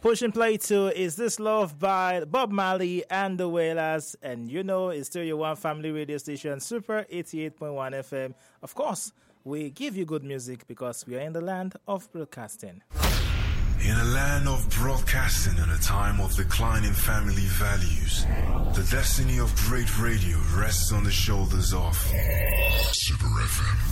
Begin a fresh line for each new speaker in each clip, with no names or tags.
Pushing play to Is This Love by Bob Marley and the Wailers. And you know, it's still your one family radio station, Super 88.1 FM. Of course, we give you good music because we are in the land of broadcasting.
In a land of broadcasting and a time of declining family values, the destiny of great radio rests on the shoulders of Super FM.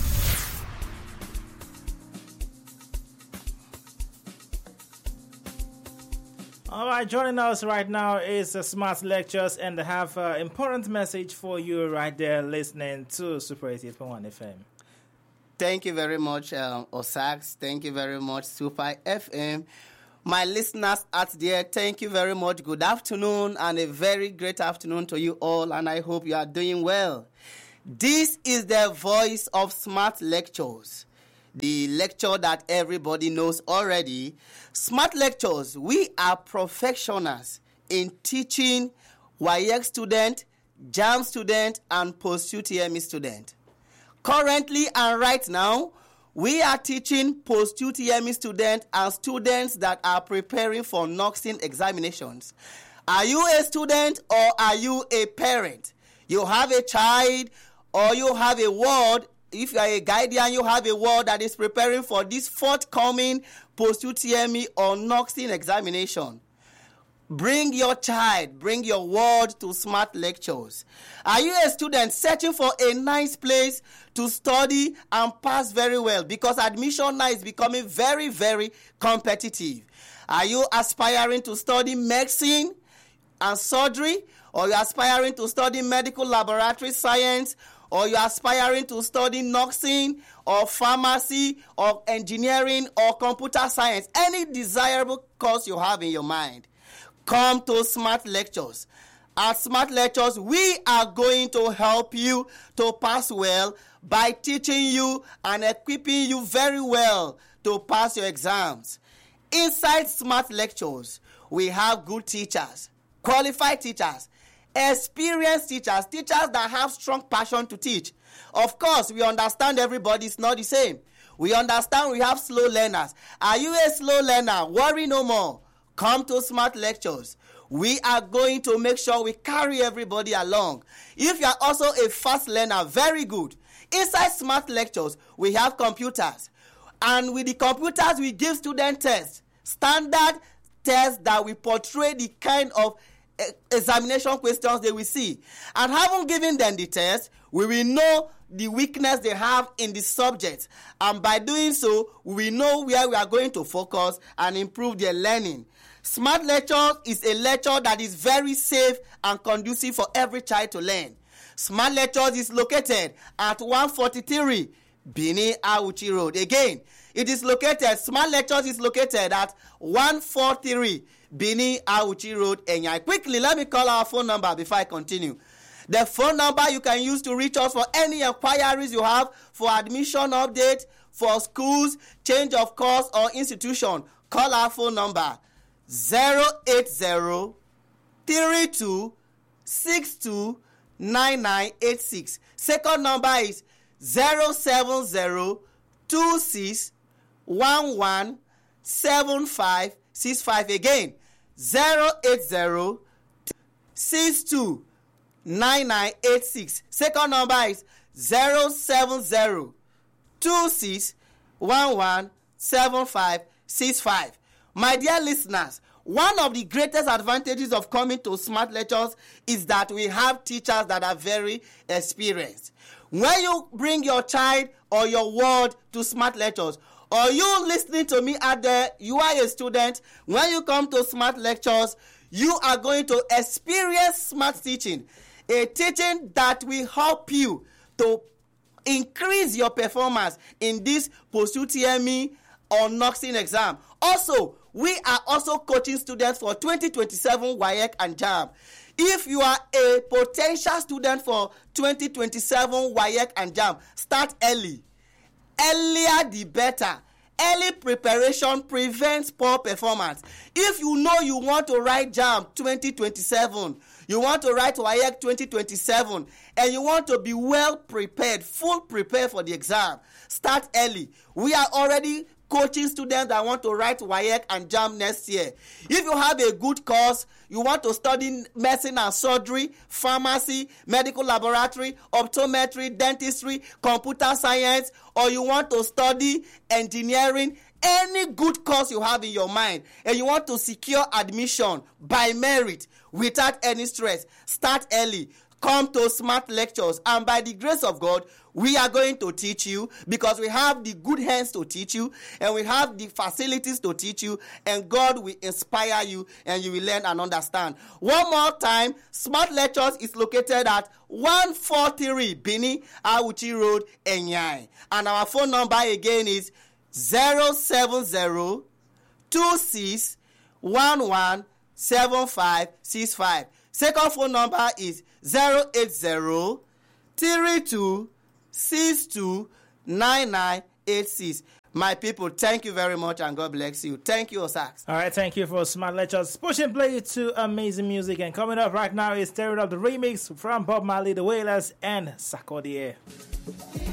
All right, joining us right now is Smart Lectures, and they have an important message for you right there listening to Super 88.1 FM.
Thank you very much, Osax. Thank you very much, Super FM. My listeners out there, thank you very much. Good afternoon and a very great afternoon to you all, and I hope you are doing well. This is the voice of Smart Lectures, the lecture that everybody knows already. Smart Lectures, we are professionals in teaching WAEC student, JAM student, and post-UTME student. Currently and right now, we are teaching post-UTME students and students that are preparing for NOCSIN examinations. Are you a student or are you a parent? You have a child or you have a ward. If you are a guardian, you have a ward that is preparing for this forthcoming post-UTME or NOCSIN examination. Bring your child, bring your ward to Smart Lectures. Are you a student searching for a nice place to study and pass very well? Because admission now is becoming very, very competitive. Are you aspiring to study medicine and surgery? Or you are aspiring to study medical laboratory science? Or you are aspiring to study nursing or pharmacy or engineering or computer science? Any desirable course you have in your mind. Come to Smart Lectures. At Smart Lectures, we are going to help you to pass well by teaching you and equipping you very well to pass your exams. Inside Smart Lectures, we have good teachers, qualified teachers, experienced teachers, teachers that have strong passion to teach. Of course, we understand everybody is not the same. We understand we have slow learners. Are you a slow learner? Worry no more. Come to Smart Lectures. We are going to make sure we carry everybody along. If you are also a fast learner, very good. Inside Smart Lectures, we have computers. And with the computers, we give student tests. Standard tests that will portray the kind of examination questions they will see. And having given them the test, we will know the weakness they have in the subject. And by doing so, we will know where we are going to focus and improve their learning. Smart Lectures is a lecture that is very safe and conducive for every child to learn. Smart Lectures is located at 143 Bini Auchi Road. Again, Smart Lectures is located at 143 Bini Auchi Road, Enyai. Quickly, let me call our phone number before I continue. The phone number you can use to reach us for any inquiries you have for admission update, for schools, change of course or institution. Call our phone number 080-3262-9986. Second number is 070-2611-7565. Again, 080-62-9986. Second number is 070-2611-7565. My dear listeners, one of the greatest advantages of coming to Smart Lectures is that we have teachers that are very experienced. When you bring your child or your ward to Smart Lectures, or you listening to me out there, you are a student, when you come to Smart Lectures, you are going to experience smart teaching, a teaching that will help you to increase your performance in this post-UTME or NOCSIN exam. Also, we are also coaching students for 2027 WAEC and JAM. If you are a potential student for 2027 WAEC and JAM, start early. Earlier the better. Early preparation prevents poor performance. If you know you want to write JAM 2027, you want to write WAEC 2027, and you want to be well prepared, full prepared for the exam, start early. We are already coaching students that want to write WAEC and JAM next year. If you have a good course, you want to study medicine and surgery, pharmacy, medical laboratory, optometry, dentistry, computer science, or you want to study engineering, any good course you have in your mind, and you want to secure admission by merit without any stress, start early. Come to Smart Lectures, and by the grace of God, we are going to teach you, because we have the good hands to teach you, and we have the facilities to teach you, and God will inspire you, and you will learn and understand. One more time, Smart Lectures is located at 143 Bini Awuchi Road, Enyai. And our phone number again is 070 26 11 7565. Second phone number is 080 32 62 9986. My people, thank you very much, and God bless you. Thank you, Osax.
All right, thank you for Smart Lectures. Push and play to amazing music. And coming up right now is Tearing Up the Remix from Bob Marley, The Wailers, and Sarkodie.